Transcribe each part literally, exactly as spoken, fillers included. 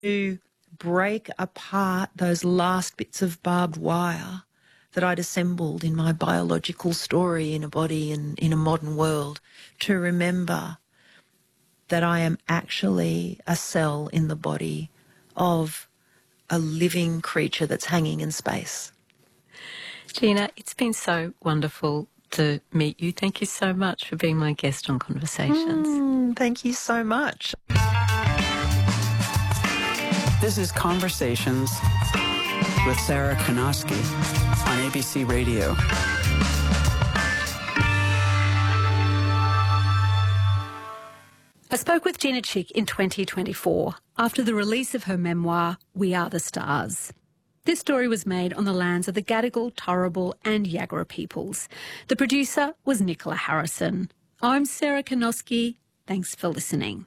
to break apart those last bits of barbed wire that I'd assembled in my biological story in a body and in a modern world, to remember that I am actually a cell in the body of a living creature that's hanging in space. Gina, it's been so wonderful to meet you. Thank you so much for being my guest on Conversations. Mm, thank you so much. This is Conversations with Sarah Kanoski on A B C Radio. I spoke with Gina Chick in twenty twenty-four after the release of her memoir, We Are the Stars. This story was made on the lands of the Gadigal, Turrbal and Yagara peoples. The producer was Nicola Harrison. I'm Sarah Kanoski. Thanks for listening.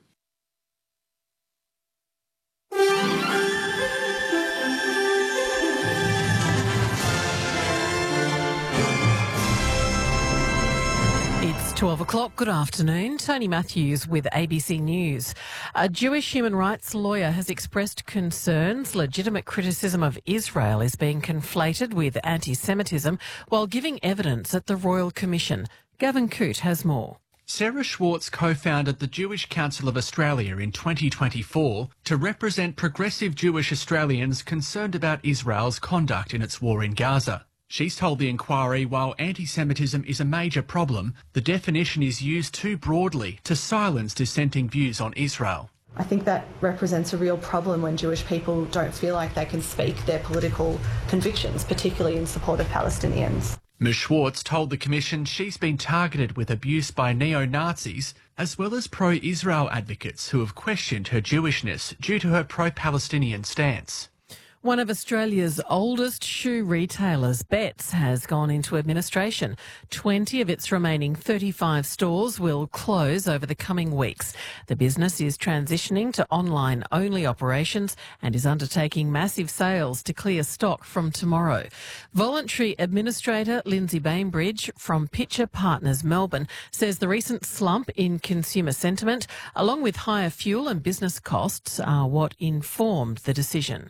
twelve o'clock, good afternoon. Tony Matthews with A B C News. A Jewish human rights lawyer has expressed concerns legitimate criticism of Israel is being conflated with anti-Semitism while giving evidence at the Royal Commission. Gavin Coote has more. Sarah Schwartz co-founded the Jewish Council of Australia in twenty twenty-four to represent progressive Jewish Australians concerned about Israel's conduct in its war in Gaza. She's told the inquiry while anti-Semitism is a major problem, the definition is used too broadly to silence dissenting views on Israel. I think that represents a real problem when Jewish people don't feel like they can speak their political convictions, particularly in support of Palestinians. Ms Schwartz told the Commission she's been targeted with abuse by neo-Nazis as well as pro-Israel advocates who have questioned her Jewishness due to her pro-Palestinian stance. One of Australia's oldest shoe retailers, Betts, has gone into administration. twenty of its remaining thirty-five stores will close over the coming weeks. The business is transitioning to online-only operations and is undertaking massive sales to clear stock from tomorrow. Voluntary Administrator Lindsay Bainbridge from Pitcher Partners Melbourne says the recent slump in consumer sentiment, along with higher fuel and business costs, are what informed the decision.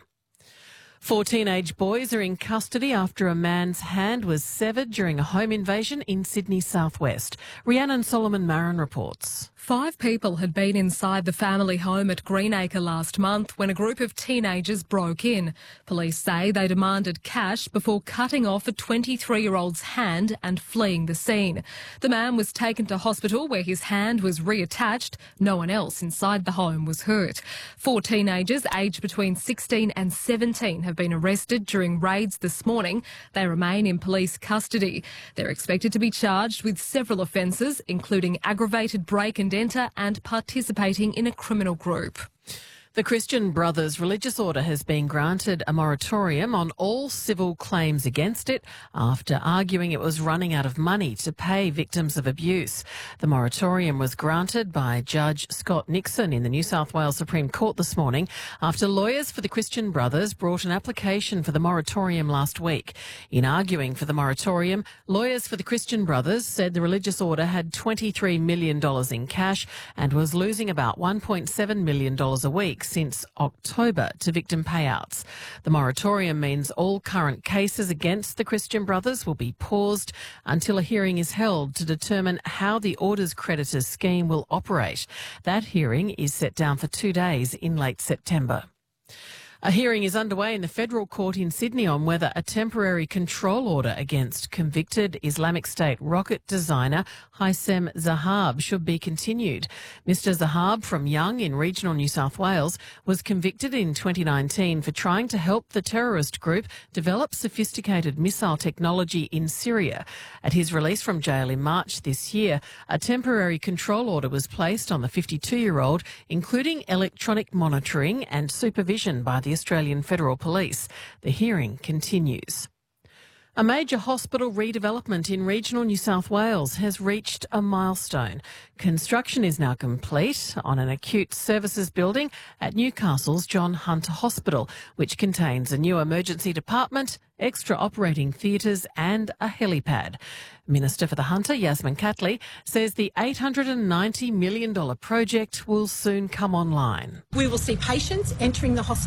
Four teenage boys are in custody after a man's hand was severed during a home invasion in Sydney southwest. Rhiannon Solomon Marin reports. Five people had been inside the family home at Greenacre last month when a group of teenagers broke in. Police say they demanded cash before cutting off a twenty-three-year-old's hand and fleeing the scene. The man was taken to hospital where his hand was reattached. No one else inside the home was hurt. Four teenagers aged between sixteen and seventeen have been arrested during raids this morning. They remain in police custody. They're expected to be charged with several offences, including aggravated break and enter and participating in a criminal group. The Christian Brothers religious order has been granted a moratorium on all civil claims against it after arguing it was running out of money to pay victims of abuse. The moratorium was granted by Judge Scott Nixon in the New South Wales Supreme Court this morning after lawyers for the Christian Brothers brought an application for the moratorium last week. In arguing for the moratorium, lawyers for the Christian Brothers said the religious order had twenty-three million dollars in cash and was losing about one point seven million dollars a week since October to victim payouts. The moratorium means all current cases against the Christian Brothers will be paused until a hearing is held to determine how the order's creditors scheme will operate. That hearing is set down for two days in late September. A hearing is underway in the Federal Court in Sydney on whether a temporary control order against convicted Islamic State rocket designer Haitham Zahab should be continued. Mister Zahab from Young in regional New South Wales was convicted in twenty nineteen for trying to help the terrorist group develop sophisticated missile technology in Syria. At his release from jail in March this year, a temporary control order was placed on the fifty-two-year-old, including electronic monitoring and supervision by the Australian Federal Police. The hearing continues. A major hospital redevelopment in regional New South Wales has reached a milestone. Construction is now complete on an acute services building at Newcastle's John Hunter Hospital, which contains a new emergency department, extra operating theatres and a helipad. Minister for the Hunter, Yasmin Catley, says the eight hundred ninety million dollars project will soon come online. We will see patients entering the hospital